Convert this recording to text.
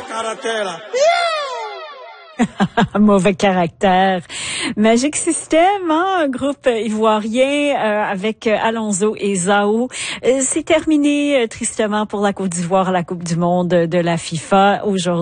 caractère. Mauvais caractère. Magic System, un groupe ivoirien avec Alonso et Zao. C'est terminé tristement pour la Côte d'Ivoire à la Coupe du monde de la FIFA aujourd'hui.